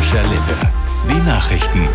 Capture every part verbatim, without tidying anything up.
Emscher Lippe. Die Nachrichten.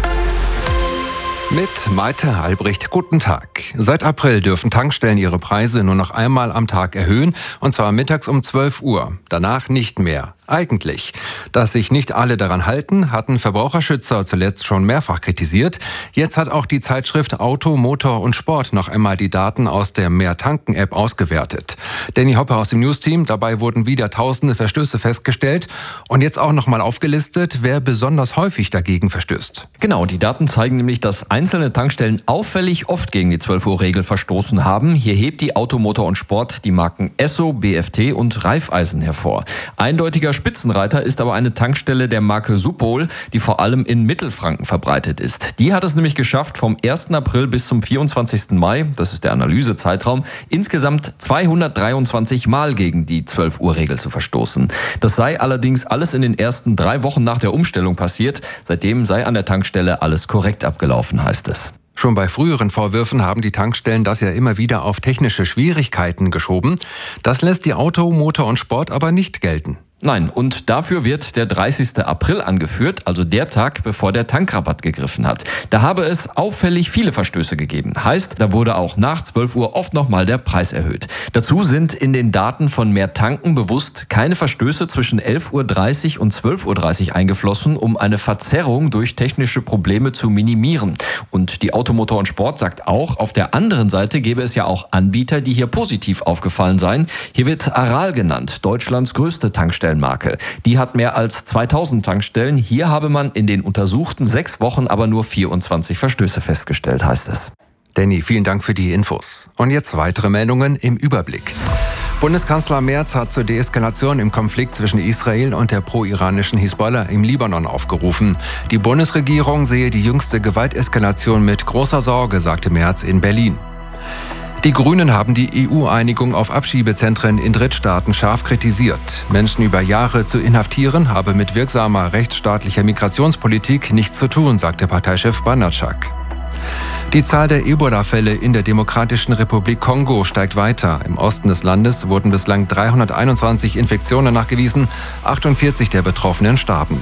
Mit Malte Albrecht, guten Tag. Seit April dürfen Tankstellen ihre Preise nur noch einmal am Tag erhöhen, und zwar mittags um zwölf Uhr. Danach nicht mehr. Eigentlich. Dass sich nicht alle daran halten, hatten Verbraucherschützer zuletzt schon mehrfach kritisiert. Jetzt hat auch die Zeitschrift Auto, Motor und Sport noch einmal die Daten aus der Mehr-Tanken-App ausgewertet. Danny Hoppe aus dem News-Team, dabei wurden wieder tausende Verstöße festgestellt. Und jetzt auch noch mal aufgelistet, wer besonders häufig dagegen verstößt. Genau, die Daten zeigen nämlich, dass einzelne Tankstellen auffällig oft gegen die zwölf Uhr Regel verstoßen haben. Hier hebt die Auto, Motor und Sport die Marken Esso, B F T und Raiffeisen hervor. Eindeutiger Spitzenreiter ist aber eine Tankstelle der Marke Supol, die vor allem in Mittelfranken verbreitet ist. Die hat es nämlich geschafft, vom ersten April bis zum vierundzwanzigsten Mai, das ist der Analysezeitraum, insgesamt zweihundertdreiundzwanzig Mal gegen die zwölf Uhr Regel zu verstoßen. Das sei allerdings alles in den ersten drei Wochen nach der Umstellung passiert. Seitdem sei an der Tankstelle alles korrekt abgelaufen, heißt es. Schon bei früheren Vorwürfen haben die Tankstellen das ja immer wieder auf technische Schwierigkeiten geschoben. Das lässt die Auto, Motor und Sport aber nicht gelten. Nein, und dafür wird der dreißigsten April angeführt, also der Tag, bevor der Tankrabatt gegriffen hat. Da habe es auffällig viele Verstöße gegeben. Heißt, da wurde auch nach zwölf Uhr oft nochmal der Preis erhöht. Dazu sind in den Daten von Mehr Tanken bewusst keine Verstöße zwischen elf Uhr dreißig und zwölf Uhr dreißig eingeflossen, um eine Verzerrung durch technische Probleme zu minimieren. Und die Auto, Motor und Sport sagt auch, auf der anderen Seite gäbe es ja auch Anbieter, die hier positiv aufgefallen seien. Hier wird Aral genannt, Deutschlands größte Tankstelle. Marke. Die hat mehr als zweitausend Tankstellen. Hier habe man in den untersuchten sechs Wochen aber nur vierundzwanzig Verstöße festgestellt, heißt es. Danny, vielen Dank für die Infos. Und jetzt weitere Meldungen im Überblick. Bundeskanzler Merz hat zur Deeskalation im Konflikt zwischen Israel und der pro-iranischen Hisbollah im Libanon aufgerufen. Die Bundesregierung sehe die jüngste Gewalteskalation mit großer Sorge, sagte Merz in Berlin. Die Grünen haben die E U-Einigung auf Abschiebezentren in Drittstaaten scharf kritisiert. Menschen über Jahre zu inhaftieren, habe mit wirksamer rechtsstaatlicher Migrationspolitik nichts zu tun, sagte Parteichef Banatschak. Die Zahl der Ebola-Fälle in der Demokratischen Republik Kongo steigt weiter. Im Osten des Landes wurden bislang dreihunderteinundzwanzig Infektionen nachgewiesen, achtundvierzig der Betroffenen starben.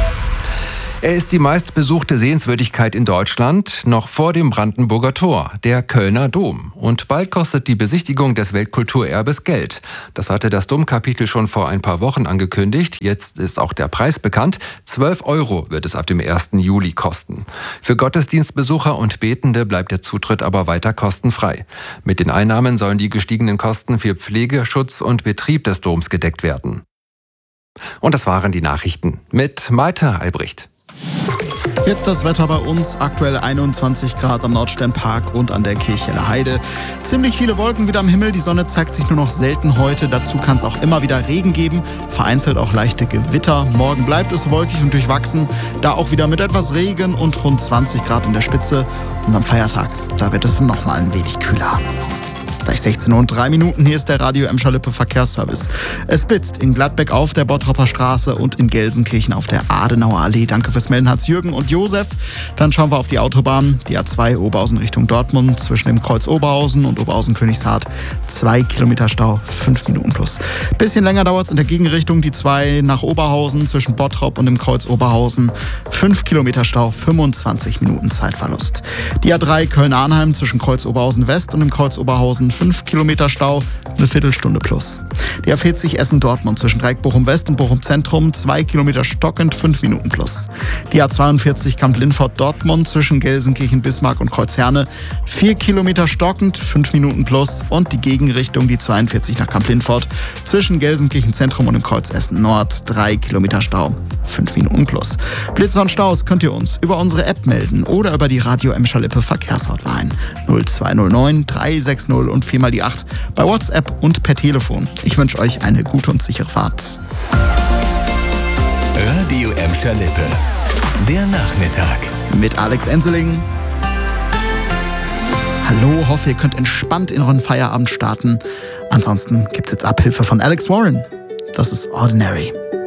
Er ist die meistbesuchte Sehenswürdigkeit in Deutschland, noch vor dem Brandenburger Tor, der Kölner Dom. Und bald kostet die Besichtigung des Weltkulturerbes Geld. Das hatte das Domkapitel schon vor ein paar Wochen angekündigt. Jetzt ist auch der Preis bekannt. zwölf Euro wird es ab dem ersten Juli kosten. Für Gottesdienstbesucher und Betende bleibt der Zutritt aber weiter kostenfrei. Mit den Einnahmen sollen die gestiegenen Kosten für Pflege, Schutz und Betrieb des Doms gedeckt werden. Und das waren die Nachrichten mit Malte Albrecht. Jetzt das Wetter bei uns, aktuell einundzwanzig Grad am Nordsternpark und an der Kirchheller Heide. Ziemlich viele Wolken wieder am Himmel, die Sonne zeigt sich nur noch selten heute. Dazu kann es auch immer wieder Regen geben, vereinzelt auch leichte Gewitter. Morgen bleibt es wolkig und durchwachsen, da auch wieder mit etwas Regen und rund zwanzig Grad in der Spitze. Und am Feiertag, da wird es dann nochmal ein wenig kühler. Gleich sechzehn Uhr und drei Minuten, hier ist der Radio Emscher Lippe Verkehrsservice. Es blitzt in Gladbeck auf der Bottropper Straße und in Gelsenkirchen auf der Adenauer Allee. Danke fürs Melden, Hans-Jürgen und Josef. Dann schauen wir auf die Autobahn, die A zwei Oberhausen Richtung Dortmund, zwischen dem Kreuz Oberhausen und Oberhausen-Königshardt. Zwei Kilometer Stau, fünf Minuten plus. Bisschen länger dauert es in der Gegenrichtung, die zwei nach Oberhausen, zwischen Bottrop und dem Kreuz Oberhausen. Fünf Kilometer Stau, fünfundzwanzig Minuten Zeitverlust. Die A drei Köln-Arnheim zwischen Kreuz Oberhausen West und dem Kreuz Oberhausen. fünf Kilometer Stau, eine Viertelstunde plus. Die A vierzig Essen-Dortmund zwischen Dreieck Bochum-West und Bochum-Zentrum, zwei Kilometer stockend, fünf Minuten plus. Die A zweiundvierzig Kamp-Lindfort-Dortmund zwischen Gelsenkirchen-Bismarck und Kreuzherne, vier Kilometer stockend, fünf Minuten plus. Und die Gegenrichtung, die zweiundvierzig nach Kamp-Lindfort zwischen Gelsenkirchen-Zentrum und dem Kreuz Essen-Nord, drei Kilometer Stau, fünf Minuten plus. Blitze und Staus könnt ihr uns über unsere App melden oder über die Radio Emscher Lippe Verkehrshotline null zwei null neun drei sechs null und viermal die acht bei WhatsApp und per Telefon. Ich wünsche euch eine gute und sichere Fahrt. Radio Emscher Lippe. Der Nachmittag. Mit Alex Enseling. Hallo, hoffe ihr könnt entspannt in euren Feierabend starten. Ansonsten gibt's jetzt Abhilfe von Alex Warren. Das ist Ordinary.